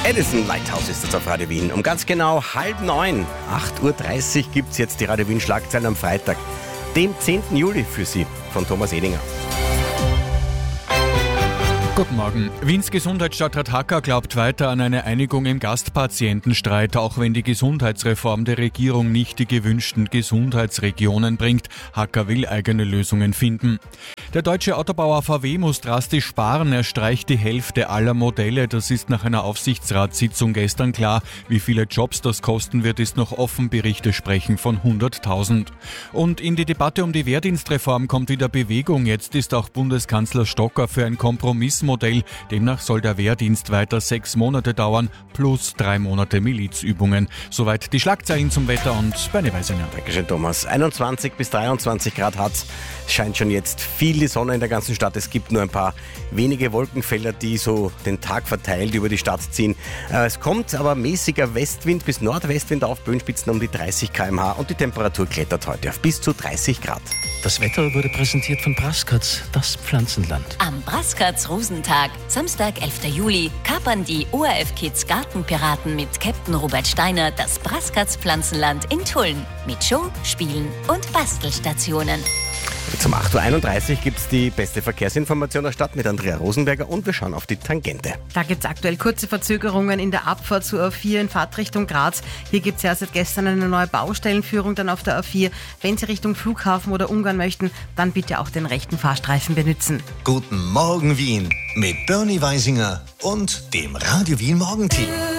Edison Lighthouse ist das auf Radio Wien. Um ganz genau 8:30, 8:30 Uhr gibt es jetzt die Radio Wien Schlagzeilen am Freitag, dem 10. Juli für Sie, von Thomas Edinger. Guten Morgen. Wiens Gesundheitsstadtrat Hacker glaubt weiter an eine Einigung im Gastpatientenstreit, auch wenn die Gesundheitsreform der Regierung nicht die gewünschten Gesundheitsregionen bringt. Hacker will eigene Lösungen finden. Der deutsche Autobauer VW muss drastisch sparen. Er streicht die Hälfte aller Modelle. Das ist nach einer Aufsichtsratssitzung gestern klar. Wie viele Jobs das kosten wird, ist noch offen. Berichte sprechen von 100.000. Und in die Debatte um die Wehrdienstreform kommt wieder Bewegung. Jetzt ist auch Bundeskanzler Stocker für ein Kompromissmodell. Demnach soll der Wehrdienst weiter 6 Monate dauern, plus 3 Monate Milizübungen. Soweit die Schlagzeilen zum Wetter und Bernie Weisinger. Dankeschön, Thomas. 21 bis 23 Grad hat's. Scheint schon jetzt viel die Sonne in der ganzen Stadt. Es gibt nur ein paar wenige Wolkenfelder, die so den Tag verteilt über die Stadt ziehen. Es kommt aber mäßiger Westwind bis Nordwestwind auf, Böenspitzen um die 30 km/h und die Temperatur klettert heute auf bis zu 30 Grad. Das Wetter wurde präsentiert von Brascatz, das Pflanzenland. Am Brascatz-Rosentag, Samstag, 11. Juli, kapern die ORF Kids Gartenpiraten mit Captain Robert Steiner das Brascatz-Pflanzenland in Tulln. Mit Show, Spielen und Bastelstationen. Jetzt um 8:31 Uhr gibt es die beste Verkehrsinformation der Stadt mit Andrea Rosenberger und wir schauen auf die Tangente. Da gibt es aktuell kurze Verzögerungen in der Abfahrt zur A4 in Fahrtrichtung Graz. Hier gibt es ja seit gestern eine neue Baustellenführung dann auf der A4. Wenn Sie Richtung Flughafen oder Ungarn möchten, dann bitte auch den rechten Fahrstreifen benutzen. Guten Morgen Wien mit Bernie Weisinger und dem Radio Wien Morgenteam.